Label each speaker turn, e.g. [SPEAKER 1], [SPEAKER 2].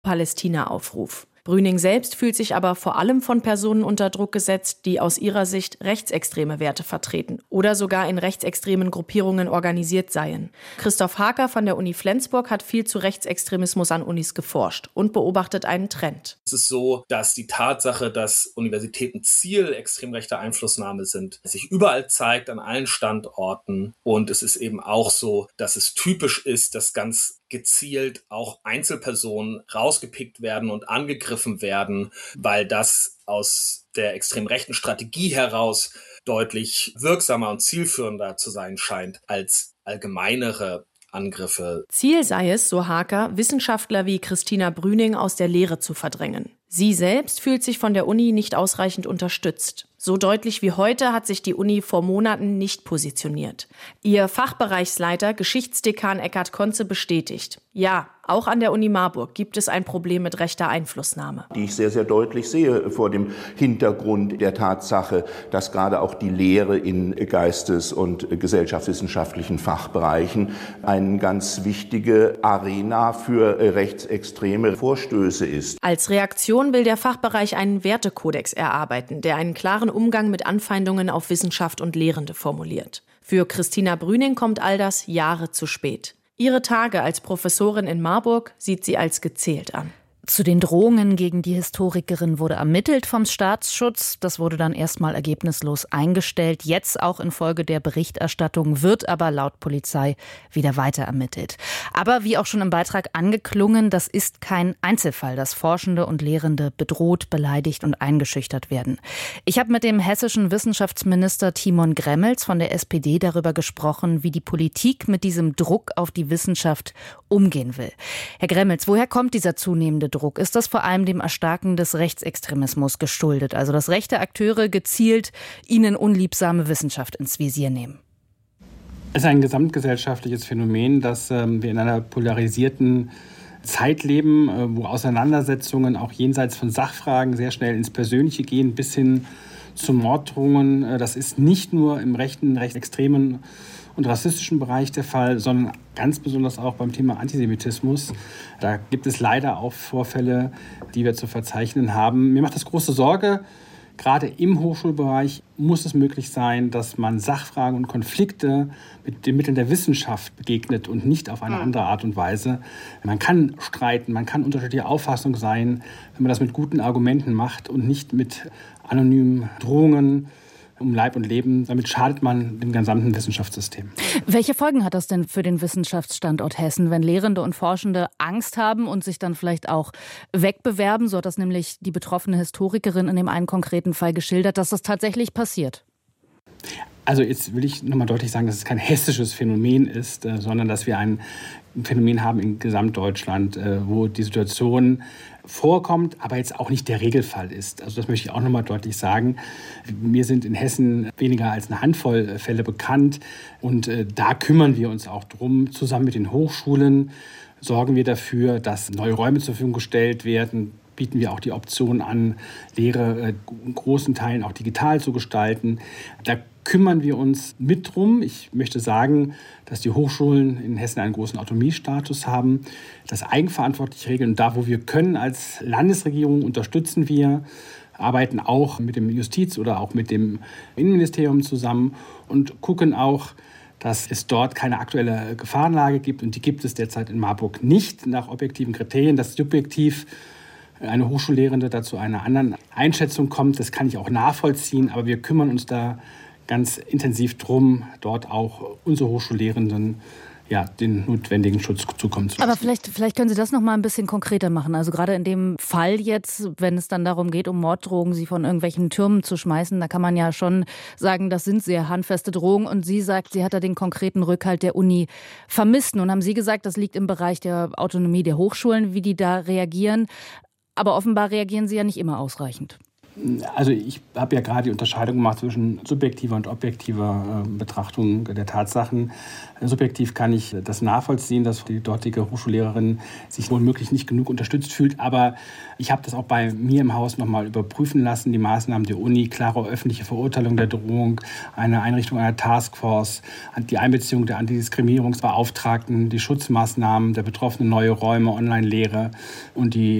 [SPEAKER 1] Palästina-Aufruf. Brüning selbst fühlt sich aber vor allem von Personen unter Druck gesetzt, die aus ihrer Sicht rechtsextreme Werte vertreten oder sogar in rechtsextremen Gruppierungen organisiert seien. Christoph Haker von der Uni Flensburg hat viel zu Rechtsextremismus an Unis geforscht und beobachtet einen Trend.
[SPEAKER 2] Es ist so, dass die Tatsache, dass Universitäten Ziel extrem rechter Einflussnahme sind, sich überall zeigt, an allen Standorten. Und es ist eben auch so, dass es typisch ist, dass ganz gezielt auch Einzelpersonen rausgepickt werden und angegriffen werden, weil das aus der extrem rechten Strategie heraus deutlich wirksamer und zielführender zu sein scheint als allgemeinere Angriffe.
[SPEAKER 1] Ziel sei es, so Haker, Wissenschaftler wie Christina Brüning aus der Lehre zu verdrängen. Sie selbst fühlt sich von der Uni nicht ausreichend unterstützt. So deutlich wie heute hat sich die Uni vor Monaten nicht positioniert. Ihr Fachbereichsleiter, Geschichtsdekan Eckhard Konze, bestätigt: Ja, auch an der Uni Marburg gibt es ein Problem mit rechter Einflussnahme.
[SPEAKER 3] Die ich sehr, sehr deutlich sehe vor dem Hintergrund der Tatsache, dass gerade auch die Lehre in Geistes- und gesellschaftswissenschaftlichen Fachbereichen eine ganz wichtige Arena für rechtsextreme Vorstöße ist.
[SPEAKER 1] Als Reaktion will der Fachbereich einen Wertekodex erarbeiten, der einen klaren Umgang mit Anfeindungen auf Wissenschaft und Lehrende formuliert. Für Christina Brüning kommt all das Jahre zu spät. Ihre Tage als Professorin in Marburg sieht sie als gezählt an.
[SPEAKER 4] Zu den Drohungen gegen die Historikerin wurde ermittelt vom Staatsschutz. Das wurde dann erstmal ergebnislos eingestellt. Jetzt auch infolge der Berichterstattung wird aber laut Polizei wieder weiter ermittelt. Aber wie auch schon im Beitrag angeklungen, das ist kein Einzelfall, dass Forschende und Lehrende bedroht, beleidigt und eingeschüchtert werden. Ich habe mit dem hessischen Wissenschaftsminister Timon Gremmels von der SPD darüber gesprochen, wie die Politik mit diesem Druck auf die Wissenschaft umgehen will. Herr Gremmels, woher kommt dieser zunehmende Druck? Ist das vor allem dem Erstarken des Rechtsextremismus geschuldet? Also dass rechte Akteure gezielt ihnen unliebsame Wissenschaft ins Visier nehmen?
[SPEAKER 5] Es ist ein gesamtgesellschaftliches Phänomen, dass wir in einer polarisierten Zeit leben, wo Auseinandersetzungen auch jenseits von Sachfragen sehr schnell ins Persönliche gehen, bis hin zu Morddrohungen. Das ist nicht nur im rechten, rechtsextremen und rassistischen Bereich der Fall, sondern ganz besonders auch beim Thema Antisemitismus. Da gibt es leider auch Vorfälle, die wir zu verzeichnen haben. Mir macht das große Sorge. Gerade im Hochschulbereich muss es möglich sein, dass man Sachfragen und Konflikte mit den Mitteln der Wissenschaft begegnet und nicht auf eine andere Art und Weise. Man kann streiten, man kann unterschiedlicher Auffassung sein, wenn man das mit guten Argumenten macht und nicht mit anonymen Drohungen um Leib und Leben. Damit schadet man dem gesamten Wissenschaftssystem.
[SPEAKER 4] Welche Folgen hat das denn für den Wissenschaftsstandort Hessen, wenn Lehrende und Forschende Angst haben und sich dann vielleicht auch wegbewerben? So hat das nämlich die betroffene Historikerin in dem einen konkreten Fall geschildert, dass das tatsächlich passiert.
[SPEAKER 5] Also jetzt will ich nochmal deutlich sagen, dass es kein hessisches Phänomen ist, sondern dass wir ein Phänomen haben in Gesamtdeutschland, wo die Situation vorkommt, aber jetzt auch nicht der Regelfall ist. Also das möchte ich auch nochmal deutlich sagen. Mir sind in Hessen weniger als eine Handvoll Fälle bekannt und da kümmern wir uns auch drum. Zusammen mit den Hochschulen sorgen wir dafür, dass neue Räume zur Verfügung gestellt werden. Bieten wir auch die Option an, Lehre in großen Teilen auch digital zu gestalten. Da kümmern wir uns mit drum. Ich möchte sagen, dass die Hochschulen in Hessen einen großen Autonomiestatus haben, das eigenverantwortlich regeln. Und da, wo wir können als Landesregierung, unterstützen wir, arbeiten auch mit dem Justiz- oder auch mit dem Innenministerium zusammen und gucken auch, dass es dort keine aktuelle Gefahrenlage gibt. Und die gibt es derzeit in Marburg nicht nach objektiven Kriterien. Dass subjektiv eine Hochschullehrende dazu einer anderen Einschätzung kommt, das kann ich auch nachvollziehen. Aber wir kümmern uns da ganz intensiv drum, dort auch unsere Hochschullehrenden den notwendigen Schutz zukommen zu lassen.
[SPEAKER 4] Aber vielleicht können Sie das noch mal ein bisschen konkreter machen. Also gerade in dem Fall jetzt, wenn es dann darum geht, um Morddrohungen, sie von irgendwelchen Türmen zu schmeißen, da kann man ja schon sagen, das sind sehr handfeste Drohungen. Und sie sagt, sie hat da den konkreten Rückhalt der Uni vermisst. Nun haben Sie gesagt, das liegt im Bereich der Autonomie der Hochschulen, wie die da reagieren. Aber offenbar reagieren sie ja nicht immer ausreichend.
[SPEAKER 5] Also ich habe ja gerade die Unterscheidung gemacht zwischen subjektiver und objektiver Betrachtung der Tatsachen. Subjektiv kann ich das nachvollziehen, dass die dortige Hochschullehrerin sich womöglich nicht genug unterstützt fühlt. Aber ich habe das auch bei mir im Haus nochmal überprüfen lassen. Die Maßnahmen der Uni, klare öffentliche Verurteilung der Drohung, eine Einrichtung einer Taskforce, die Einbeziehung der Antidiskriminierungsbeauftragten, die Schutzmaßnahmen der Betroffenen, neue Räume, Online-Lehre und die